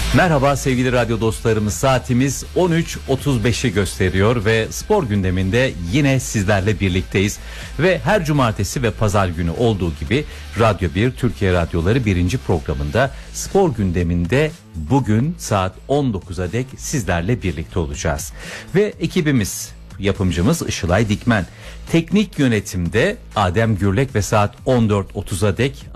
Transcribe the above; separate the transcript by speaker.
Speaker 1: Merhaba sevgili radyo dostlarımız, saatimiz 13.35'i gösteriyor ve spor gündeminde yine sizlerle birlikteyiz. Ve her cumartesi ve pazar günü olduğu gibi Radyo 1 Türkiye Radyoları 1. programında spor gündeminde bugün saat 19'a dek sizlerle birlikte olacağız. Ve ekibimiz, yapımcımız Işılay Dikmen, teknik yönetimde Adem Gürlek ve saat 14.30'a dek